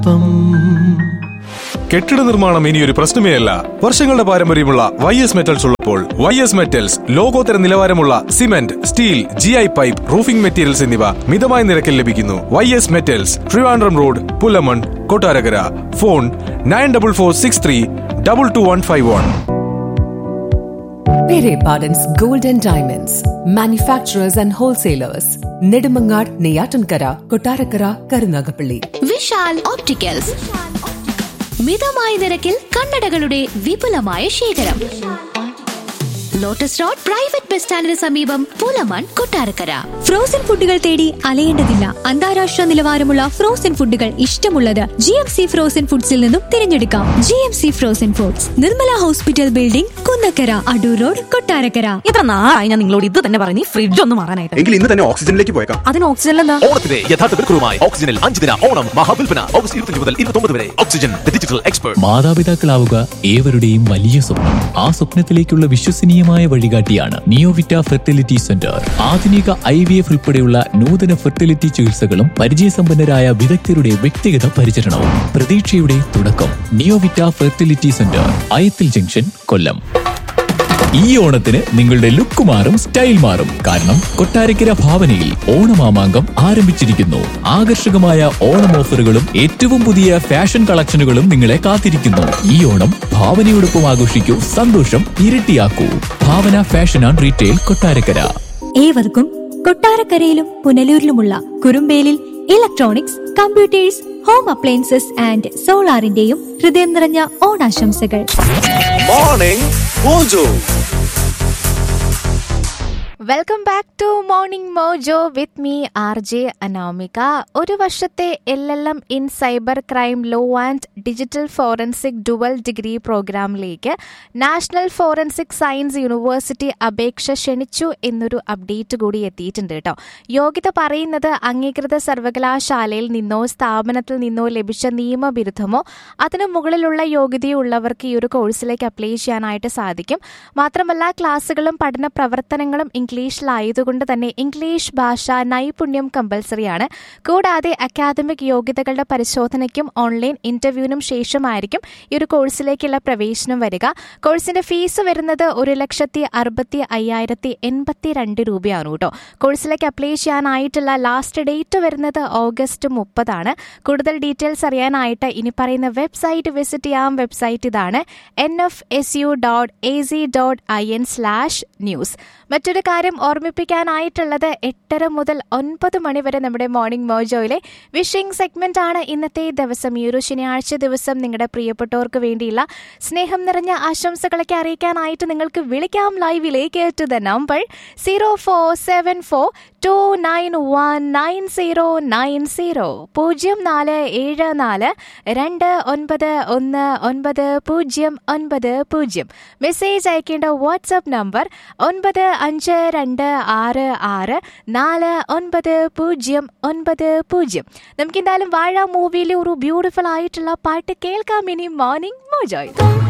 കെട്ടിട നിർമ്മാണം ഇനിയൊരു പ്രശ്നമേ അല്ല. വർഷങ്ങളുടെ പാരമ്പര്യമുള്ള YS മെറ്റൽസ് ഉള്ളപ്പോൾ YS മെറ്റൽസ് ലോകോത്തര നിലവാരമുള്ള cement, steel, GI pipe, roofing materials എന്നിവ മിതമായ നിരക്കിൽ ലഭിക്കുന്നു. YS metals, Trivandrum road, Pullamon, Kottarakkara. Phone 9446322151. Pere Pardon's Gold and Diamonds, manufacturers and wholesalers. Nedumangad, Neyatankara, Kottarakara, Karunagapalli. Vishal opticals, മിതമായ നിരക്കിൽ കണ്ണടകളുടെ വിപുലമായ ശേഖരം. ലോട്ടസ് റോഡ് പ്രൈവറ്റ് ബസ് സ്റ്റാൻഡിന് സമീപം, പുലമൺ, കൊട്ടാരക്കര. ഫ്രോസൺ ഫുഡുകൾ തേടി അലയേണ്ടതില്ല. അന്താരാഷ്ട്ര നിലവാരമുള്ള ഫ്രോസൺ ഫുഡുകൾ ഇഷ്ടമുള്ളത് GMC ഫ്രോസൺ ഫുഡ്സിൽ നിന്നും തിരഞ്ഞെടുക്കാം. GMC frozen foods, Nirmala hospital building, Kunnakkara, Adoor road, Kottarakkara. എത്ര നാളായി ഞാൻ നിങ്ങളോട് ഇത് തന്നെ പറഞ്ഞു, ഫ്രിഡ്ജ് ഒന്ന് മാറാനായിട്ട്. എങ്കിൽ ഇന്ന് തന്നെ ഓക്സിജനിലേക്ക് പോയേക്കാം. അതിന് ഓക്സിജൻ എന്താ? ഓണത്തിന്റെ യഥാർത്ഥ വിൽക്കുറവുമായി ഓക്സിജനിൽ 5 ദിന ഓണം മഹാവിൽപ്പന ഓഗസ്റ്റ് 25 മുതൽ 29 വരെ. Oxygen, the digital expert. മാതാപിതാക്കളാവുക ഏവരുടെയും വലിയ സ്വപ്നം. ആ സ്വപ്നത്തിലേക്കുള്ള വിശ്വസനീയമായ വഴികാട്ടിയാണ് നിയോവിറ്റ ഫെർട്ടിലിറ്റി സെന്റർ. ആധുനിക IVF ഉൾപ്പെടെയുള്ള നൂതന ഫെർട്ടിലിറ്റി ചികിത്സകളും പരിചയസമ്പന്നരായ വിദഗ്ധരുടെ വ്യക്തിഗത പരിചരണവും പ്രതീക്ഷയുടെ തുടക്കം. നിയോവിറ്റ ഫെർട്ടിലിറ്റി സെന്റർ, അയത്തിൽ ജംഗ്ഷൻ, കൊല്ലം. ഈ ഓണത്തിന് നിങ്ങളുടെ ലുക്ക് മാറും, സ്റ്റൈൽ മാറും. കാരണം കൊട്ടാരക്കര ഭാവനയിൽ ഓണമാമാങ്കം ആരംഭിച്ചിരിക്കുന്നു. ആകർഷകമായ ഓണം ഓഫറുകളും ഏറ്റവും പുതിയ ഫാഷൻ കളക്ഷനുകളും നിങ്ങളെ കാത്തിരിക്കുന്നു. ഈ ഓണം ഭാവനയോടൊപ്പം ആഘോഷിക്കൂ, സന്തോഷം ഇരട്ടിയാക്കൂ. ഭാവന ഫാഷൻ ആൻഡ് റീറ്റെയിൽ, കൊട്ടാരക്കര. ഏവർക്കും കൊട്ടാരക്കരയിലും പുനലൂരിലുമുള്ള കുറുമ്പേലിൽ electronics, computers, home appliances and സോളാറിന്റെയും ഹൃദയം നിറഞ്ഞ ഓണാശംസകൾ. Morning mojo. Welcome back to morning mojo with me RJ Anamika. ഒരു വർഷത്തെ LLM in cyber crime law and digital forensic dual degree പ്രോഗ്രാമിലേക്ക് നാഷണൽ ഫോറൻസിക് സയൻസ് യൂണിവേഴ്സിറ്റി അപേക്ഷ ക്ഷണിച്ചു എന്നൊരു അപ്ഡേറ്റ് കൂടി എത്തിയിട്ടുണ്ട് കേട്ടോ. യോഗ്യത പറയുന്നത് അംഗീകൃത സർവകലാശാലയിൽ നിന്നോ സ്ഥാപനത്തിൽ നിന്നോ ലഭിച്ച നിയമബിരുദമോ അതിനു മുകളിലുള്ള യോഗ്യതയുള്ളവർക്ക് ഈ ഒരു കോഴ്സിലേക്ക് അപ്ലൈ ചെയ്യാനായിട്ട് സാധിക്കും. മാത്രമല്ല ക്ലാസ്സുകളും പഠന പ്രവർത്തനങ്ങളും ഇംഗ്ലീഷിലായതുകൊണ്ട് തന്നെ ഇംഗ്ലീഷ് ഭാഷ നൈപുണ്യം കമ്പൽസറിയാണ്. കൂടാതെ അക്കാദമിക് യോഗ്യതകളുടെ പരിശോധനയ്ക്കും ഓൺലൈൻ ഇന്റർവ്യൂവിനും ശേഷമായിരിക്കും ഈ ഒരു കോഴ്സിലേക്കുള്ള പ്രവേശനം വരിക. കോഴ്സിന്റെ ഫീസ് വരുന്നത് 1,65,082 രൂപയാണ് കേട്ടോ. കോഴ്സിലേക്ക് അപ്ലൈ ചെയ്യാനായിട്ടുള്ള ലാസ്റ്റ് ഡേറ്റ് വരുന്നത് ഓഗസ്റ്റ് 30. കൂടുതൽ ഡീറ്റെയിൽസ് അറിയാനായിട്ട് ഇനി പറയുന്ന വെബ്സൈറ്റ് വിസിറ്റ് ചെയ്യാം. വെബ്സൈറ്റ് ഇതാണ് nfsu.ac.in/news. മറ്റൊരു കാര്യം ഓർമ്മിപ്പിക്കാനായിട്ടുള്ളത് 8:30 മുതൽ 9 മണി വരെ നമ്മുടെ മോർണിംഗ് മോജോയിലെ വിഷിംഗ് സെഗ്മെന്റ് ആണ് ഇന്നത്തെ ദിവസം. ഈ ഒരു ശനിയാഴ്ച ദിവസം നിങ്ങളുടെ പ്രിയപ്പെട്ടവർക്ക് വേണ്ടിയുള്ള സ്നേഹം നിറഞ്ഞ ആശംസകളൊക്കെ അറിയിക്കാനായിട്ട് നിങ്ങൾക്ക് വിളിക്കാം ലൈവിലേക്ക്. To the number 0474291990 0474291990. മെസ്സേജ് അയക്കേണ്ട വാട്സ്ആപ്പ് നമ്പർ 9526649090. നമുക്കെന്തായാലും വാഴ മൂവിയിലെ ഒരു ബ്യൂട്ടിഫുൾ ആയിട്ടുള്ള പാട്ട് കേൾക്കാം ഇനി മോർണിംഗ് മോജോയ്.